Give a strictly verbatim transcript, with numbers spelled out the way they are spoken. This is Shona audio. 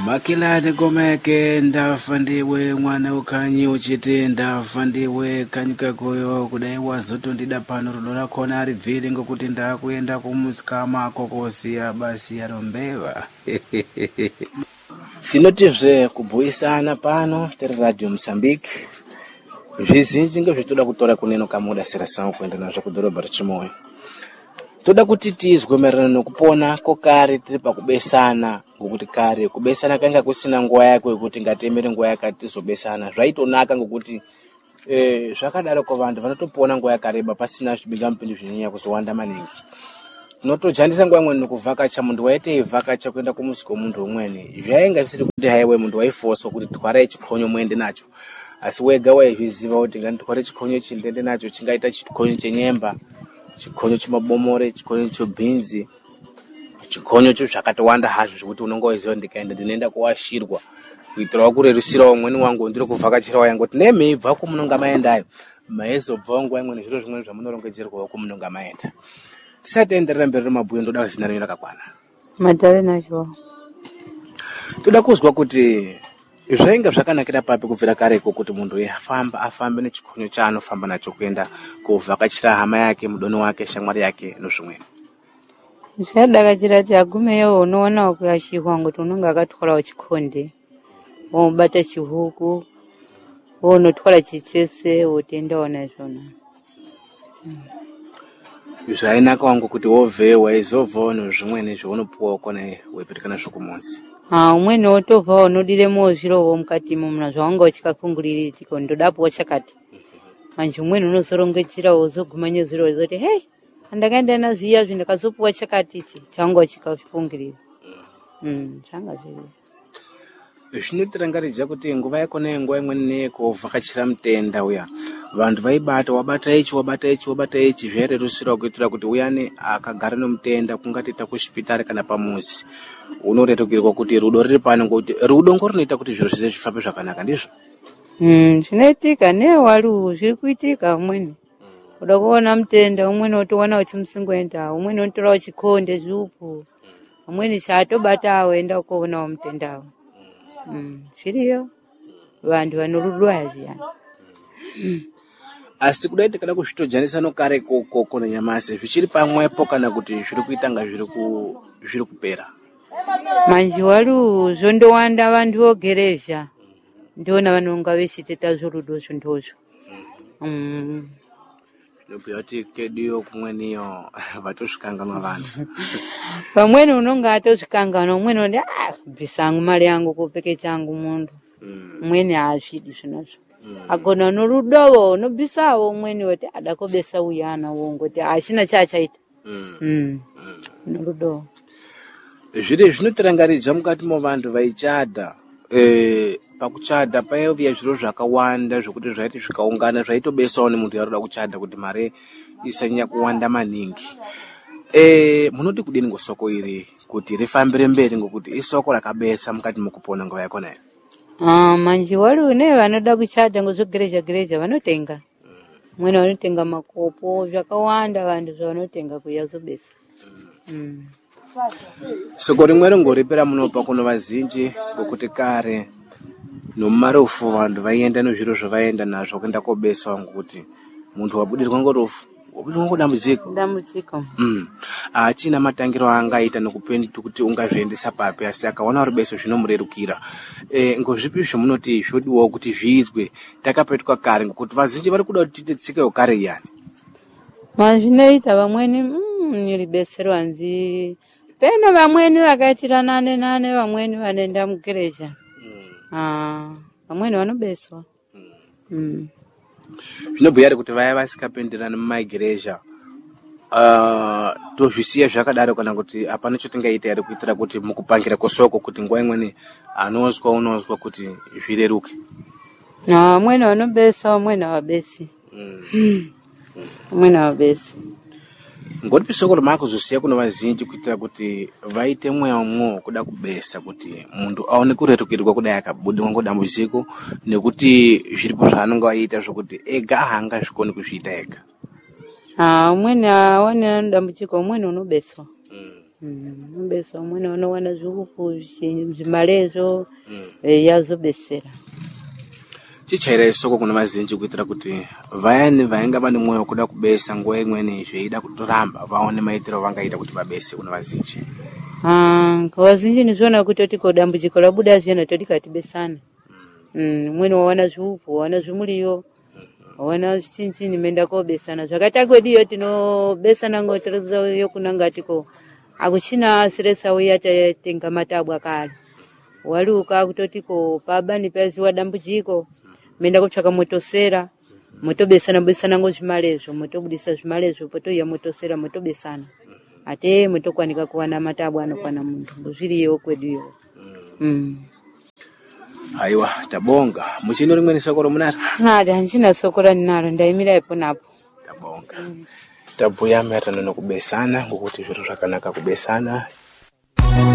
makilani komeke ndafa ndiwe mwana ukhanyi uchiti ndafa ndiwe kanyika koyo kudai wazotondida pano rudo rakhona aribviri ngokuti ndakuenda kumusikama kokosiya basi yarombewa. Tinotizve kubhuisana pano tiri Radio Mozambique. Zvizhinji ngezvetoda kutora kuneno kamuda serasawo kuenda nazvo kudhorobha reChimoyo. Toda kuti tizwe maererano nokupona kokare tiri pakubesana ngokuti kare kubesana kanga kusina nguwa yako yekuti ngatemere nguwa yakati tizobesana. Zvaitonaka ngokuti eh zvakadaro ko vantu vanotopona nguwa yakareba pasina zvibingamupindi zvinyanya kuzowanda maningi. Tinotojandisa nguwa imweni nokuvhakacha munhu waite eivhakacha kuenda kumusiko womunhu umweni. Zvainga zvisiri kuti haiwe munhu waifoswa kuti twara chikonyo muende nacho. Asi wega waizviziva kuti nganditware chikonyo chindende nacho chingaita chikonyo chenyemba, chikonyo chemabomore, chikonyo chebhinzi, chikonyo chezvakatowanda hazvo zvekuti unonga weiziva ndikaenda ndinoenda kuwashirwa kuitira kurerusira umweni wangu ndiri kuvhakachira wayangu kuti nemeibva kumunonga maendayo maizobva nguwa imweni zviro zvimweni zvamunorongedzerwa kumunonga maenda. Tisati enderera mberi remabhuyo ndoda kuzina renyu rakakwana. Madhare nazvo. Toda kuzwa kuti zvainga zvakanakira papi kubvira kareko kuti munhu afamba afambe nechikonyo chaanofamba nacho kuenda kuvhakachira hama yake, mudono wake, shamwari yake nezvimweni. Zvadakatira kuti agumeyo unoona kuyashirwa ngoti unonga akatwarawo chikonde, wobata chihuku, wonotwara chichese, wotendawo nazvona. Zvainaka wangu kuti wobveyo waizobvawo nezvimweni zvaunopuwa kona weipetuka nazvo kumuzi. Ah, umweni wotobva unodiremowo zvirowo mukatimo muna zvawanga uchikafunguriritiko ndodapo chakati. Manje umweni unozorongedzera wozogumanya zviro zoti hey andakaenda nazviya zvindakazopuwa chakati ichi chawanga uchikafungurira. Mm, changa zviri. Zvinotirangaridza kuti nguva yakona yenguva imweni neyekovhakachira mutenda uya vantu vaibata wabata ichi wabata ichi wabata ichi zvairerusira kuitira kuti uyane akagara nomutenda kungatiita kuchipitari kana pamuzi unoretukirwa kuti rudo riri pano ngokuti rudo ngorinoita kuti zviro zvese zvifambe zvakanaka ndizvo. Mm, zvinoitika newaru zviri kuitika umweni. Uda kuona mutenda umweni otowana uchimusingoenda umweni otorawo chikonde zvupu umweni chatobata aenda kuonawo mutendawo. Mm, zviriyo vantu vanorudo zviyani. Mm. Asi kudai tikada kuzvitojanisa nokare koko nanyamasi zvichiri pamwepo kana kuti zviri kuita nga zviri ku zviri kupera. Manje waru zvondowanda vantu vogerezha ndiona vanonga vechiteta zvorudo zvondozvo. Mm. Nobhuya kuti kediyo kumweniyo vatosvikanganwa vantu. Pamweni unonga atozvikangana umweni undi ah bvisangu mari yangu kupeke changu mundu. Umweni azvidi zvinozvo. Agona norudowo unobvisawo umweni woti adakobesa uyana wongoti achina chachaita. Mm. Norudowo. Zviri zvinotirangaridza mukati movantu vaichada eh pakuchada paiya zviro zvakawanda zvokuti zvaiti zvikaungana zvaitobesawo nemuntu yaroda kuchada kuti mare isanyanya kuwanda maningi. Eh munoti kudini ngosoko iri kuti rifambire mberi ngokuti isoko rakabesa mukati mukupona nguva yakona. Ah manje wari une vanoda kuchada ngozvogereja gereja vanotenga. Mwana vanotenga makopo zvakawanda vantu zvavanotenga kuyazobesa. Mm. Soko rimwe ringoripera munopa kuno vazhinji ngokuti kare nomumarofu vantu vaienda nezviro zvavaenda nazvo kuenda kobesa ngokuti muntu wabudirwa ngorofu wabudirwa ngodambudziko. Dambudziko. Mm. Achina matangiro angaita nokupendi kuti ungazviendesa papi asi akaona rubeso zvinomurerukira. Eh ngozvipi zvomunoti zvodiwa kuti zviizwe takapetuka kare ngokuti vazhinji vari kuda kuti titsike kare yani. Mazvinoita vamweni mm niribesero anzi peno vamweni vakaitira nane nane vamweni vanoenda mugereja. Ah, vamweni vanobeswa. Mm. Zvinobhuya kuti vaya vasikapenderana mumagereja uh, tozvisiya zvakadaro kana kuti hapana chotingaita ere kuitira kuti mukupangira kosoko kuti nguva imweni anozwa unozwa kuti zvireruke. Na vamweni vanobesa vamweni havabesi. Mm. Vamweni havabesi. Ngoti pisoko remakuzosiya kuno vazhinji kuitira kuti vaite mweya mwo kuda kubesa kuti muntu aone kurerukirwa kudai akabudirwa ngodambudziko nekuti zviripo zvaanonga aita zvokuti ega hanga zvikoni kuzviita ega. Ah umweni aone dambudziko umweni unobeswa. Mm, besa umwene unowana zvukupu zvimalezo yazobesera. Chichaira isoko kuna vazhinji kuitira kuti vayani vainga vane mwoyo kuda kubesa nguwa imweni zveida kutoramba vaone maitiro vangaita kuti vabese kuna vazhinji. Ah, kwa vazhinji nizvona kuti ko dambudziko labuda zvena toti katibesana. Mm, umwene wawana zvukupu, wawana zvimuliyo. Wawana chinchini menda ko besana. Zvakatakodiyo tinobesana ngoterezo yokunangatiko. Akuchina asiresa uyata tenga matabwa kale. Waluka kutotiko pabani pezi wadambudziko. Menda kutsvaka motosera, motobesana besana ngozvimalezo, motobudisa zvimalezo potoya motosera motobesana. Ate motokwanika kuwana matabwa anokwana muntu. Zviriyo kwediyo. Mm. Aiwa tabonga. Muchino rimweni sokoro munaro? Nada nchina sokora ninaro ndaimira ipo napo. Tabonga. Mm. Tabuya mera nono kubesana ngokuti zviro zvakanaka kubesana.